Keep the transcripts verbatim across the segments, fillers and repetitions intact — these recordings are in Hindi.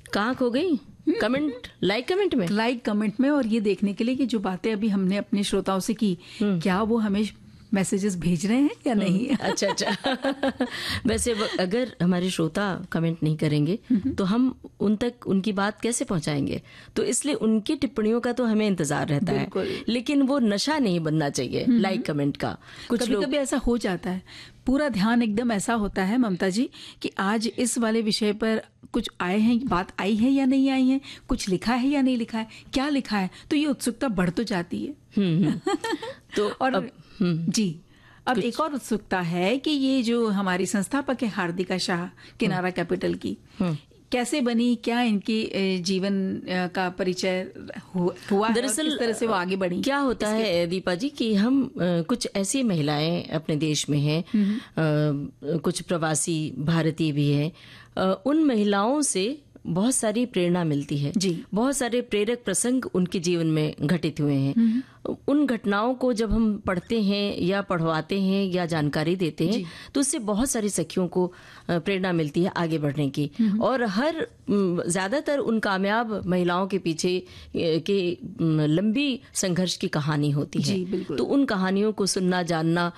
कहाँ खो गई? कमेंट, लाइक कमेंट में लाइक कमेंट में, और ये देखने के लिए कि जो बातें अभी हमने अपने श्रोताओं से की, क्या वो हमें मैसेजेस भेज रहे हैं या नहीं। अच्छा अच्छा। वैसे अगर हमारे श्रोता कमेंट नहीं करेंगे तो हम उन तक उनकी बात कैसे पहुंचाएंगे? तो इसलिए उनकी टिप्पणियों का तो हमें इंतजार रहता है, लेकिन वो नशा नहीं बनना चाहिए लाइक कमेंट का। कुछ कभी कभी ऐसा हो जाता है, पूरा ध्यान एकदम ऐसा होता है ममता जी कि आज इस वाले विषय पर कुछ आए हैं, बात आई है या नहीं आई है, कुछ लिखा है या नहीं लिखा है, क्या लिखा है, तो ये उत्सुकता बढ़ तो जाती है। तो और अब जी अब एक और उत्सुकता है कि ये जो हमारी संस्थापक है हार्दिका शाह किनारा कैपिटल की, कैसे बनी, क्या इनकी जीवन का परिचय हुआ, दरअसल किस तरह से वो आगे बढ़ी? क्या होता है दीपा जी कि हम कुछ ऐसी महिलाएं अपने देश में हैं, कुछ प्रवासी भारतीय भी हैं, उन महिलाओं से बहुत सारी प्रेरणा मिलती है जी। बहुत सारे प्रेरक प्रसंग उनके जीवन में घटित हुए हैं। उन घटनाओं को जब हम पढ़ते हैं या पढ़वाते हैं या जानकारी देते हैं तो उससे बहुत सारी सखियों को प्रेरणा मिलती है आगे बढ़ने की। और हर ज्यादातर उन कामयाब महिलाओं के पीछे के लंबी संघर्ष की कहानी होती है, तो उन कहानियों को सुनना, जानना,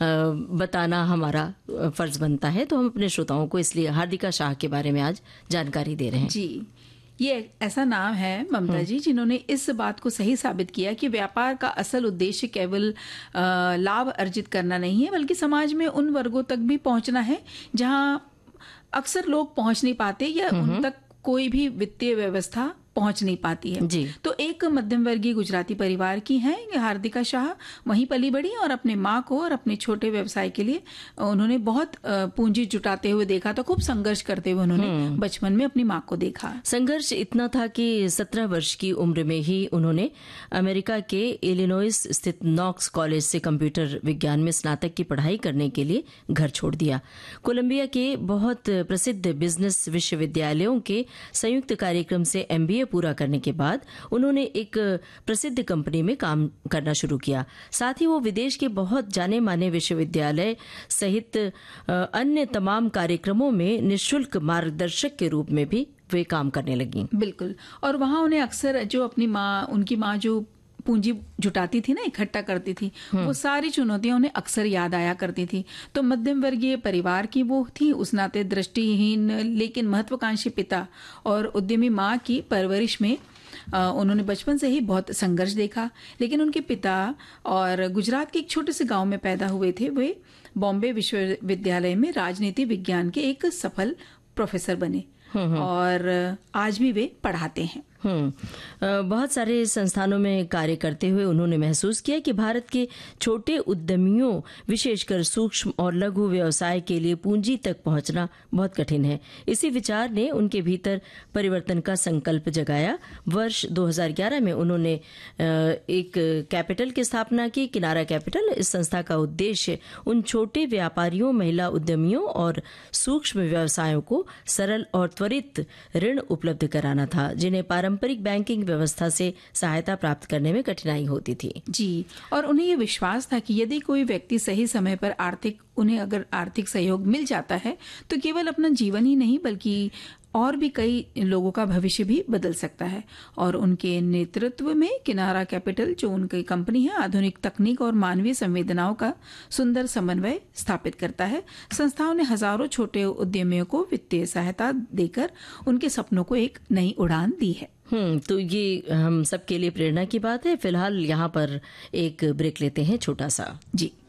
बताना हमारा फर्ज बनता है। तो हम अपने श्रोताओं को इसलिए हार्दिका शाह के बारे में आज जानकारी दे रहे हैं। जी, ये ऐसा नाम है ममता जी जिन्होंने इस बात को सही साबित किया कि व्यापार का असल उद्देश्य केवल लाभ अर्जित करना नहीं है, बल्कि समाज में उन वर्गों तक भी पहुंचना है जहां अक्सर लोग पहुंच नहीं पाते या उन तक कोई भी वित्तीय व्यवस्था पहुंच नहीं पाती है जी। तो एक मध्यम वर्गीय गुजराती परिवार की हैं हार्दिका शाह, वहीं पली बढ़ी और अपने माँ को और अपने छोटे व्यवसाय के लिए उन्होंने बहुत पूंजी जुटाते हुए देखा, तो खूब संघर्ष करते हुए उन्होंने बचपन में अपनी माँ को देखा। संघर्ष इतना था कि सत्रह वर्ष की उम्र में ही उन्होंने अमेरिका के इलिनॉइस स्थित नॉक्स कॉलेज से कंप्यूटर विज्ञान में स्नातक की पढ़ाई करने के लिए घर छोड़ दिया। कोलंबिया के बहुत प्रसिद्ध बिजनेस विश्वविद्यालयों के संयुक्त कार्यक्रम से एमबीए पूरा करने के बाद उन्होंने एक प्रसिद्ध कंपनी में काम करना शुरू किया। साथ ही वो विदेश के बहुत जाने माने विश्वविद्यालय सहित अन्य तमाम कार्यक्रमों में निःशुल्क मार्गदर्शक के रूप में भी वे काम करने लगी। बिल्कुल, और वहां उन्हें अक्सर जो अपनी माँ, उनकी माँ जो पूंजी जुटाती थी ना, इकट्ठा करती थी, वो सारी चुनौतियां उन्हें अक्सर याद आया करती थी। तो मध्यम वर्गीय परिवार की वो थी, उस नाते दृष्टिहीन लेकिन महत्वाकांक्षी पिता और उद्यमी माँ की परवरिश में आ, उन्होंने बचपन से ही बहुत संघर्ष देखा। लेकिन उनके पिता और गुजरात के एक छोटे से गांव में पैदा हुए थे, वे बॉम्बे विश्वविद्यालय में राजनीति विज्ञान के एक सफल प्रोफेसर बने और आज भी वे पढ़ाते हैं। हम्म बहुत सारे संस्थानों में कार्य करते हुए उन्होंने महसूस किया कि भारत के छोटे उद्यमियों, विशेषकर सूक्ष्म और लघु व्यवसाय के लिए पूंजी तक पहुंचना बहुत कठिन है। इसी विचार ने उनके भीतर परिवर्तन का संकल्प जगाया। वर्ष दो हज़ार ग्यारह में उन्होंने एक कैपिटल की स्थापना की, किनारा कैपिटल। इस संस्था का उद्देश्य उन छोटे व्यापारियों, महिला उद्यमियों और सूक्ष्म व्यवसायों को सरल और त्वरित ऋण उपलब्ध कराना था, जिन्हें पारंपरिक बैंकिंग व्यवस्था से सहायता प्राप्त करने में कठिनाई होती थी। जी, और उन्हें ये विश्वास था कि यदि कोई व्यक्ति सही समय पर आर्थिक उन्हें अगर आर्थिक सहयोग मिल जाता है तो केवल अपना जीवन ही नहीं बल्कि और भी कई लोगों का भविष्य भी बदल सकता है। और उनके नेतृत्व में किनारा कैपिटल, जो उनकी कंपनी है, आधुनिक तकनीक और मानवीय संवेदनाओं का सुंदर समन्वय स्थापित करता है। संस्थाओं ने हजारों छोटे उद्यमियों को वित्तीय सहायता देकर उनके सपनों को एक नई उड़ान दी है। हम्म तो ये हम सबके लिए प्रेरणा की बात है। फिलहाल यहाँ पर एक ब्रेक लेते हैं छोटा सा। जी।